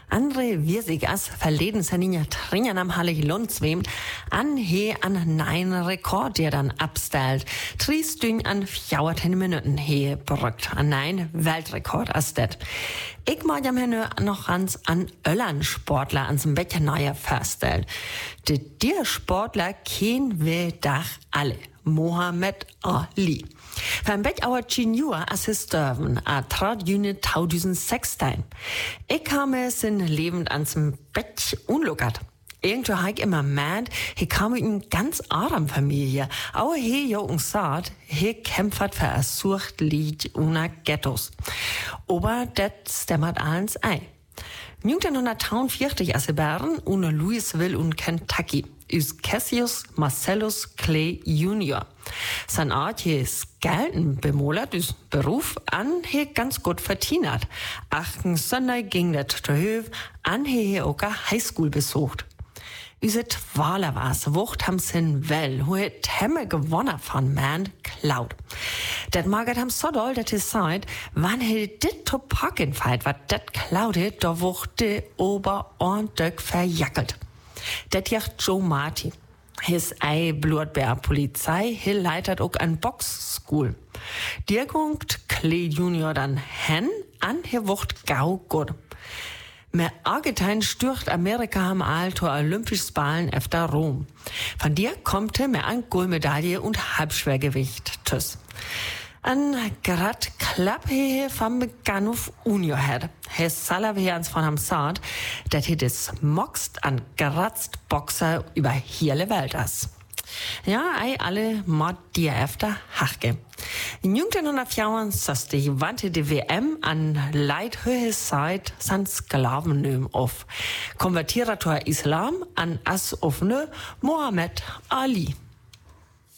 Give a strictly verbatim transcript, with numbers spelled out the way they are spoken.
Andre Wirsig as verleden Saninja Trinjan am Hallig Lundswem an he an nein Rekord, der dann abstellt. Tries dünn an fjouwertien Minuten he berückt. An nein Weltrekord as det. Ich mag jam henne noch ganz an Öllern Sportler ans Becher neuer feststellen. De dir Sportler kennen wir dach alle. Mohammed Ali. Van Beck our Junior Assistenten a Trad Unit zweitausendsechzehn. Ich kam es in lebend ans Beck unluckert. Irgendwo hab ich immer meint, he kam in ganz arm Familie. Aber he jogen sagt, he kämpft für a Sucht liegt una Ghettos. Aber det stemmert alles ein. neunzehnhundertvierundvierzig as Bern una Louisville und Kentucky. Is Cassius Marcellus Clay Junior Sein Art hier ist gelten bemolert, is Beruf an he ganz gut verdienert. Achten Sonntag ging der Höf an he auch Highschool besucht. Üse Twaler war's, wucht ham sin well, hu het hemme gewonnen von man klaut. Dat maget ham so doll, dat is seid, wann he dit to packen feit, wat dat klaude, da wucht de ober ordentlich verjackelt. Dat jacht Joe Marty. His ei Blutbär Polizei, he leitet auch an Box-School. Dir guckt Clay Junior dann hen, an he wucht gau gut. Mehr Argentin stürcht Amerika am Alto Olympisches Ballen efter Rom. Von dir kommt er mehr an Goldmedaille und Halbschwergewicht. Tschüss. An grad klapp he vom Ganuf Unio her. He Salavians von ham Saat, dat he des moxt an gratzt Boxer über hele Welt as. Ja, ei alle mod dir efter hachge. In neunzehnhundertvierundsechzig wandte die W M an Leithöhe Zeit san Sklavennöm auf. Konvertierator Islam an as offene Mohammed Ali.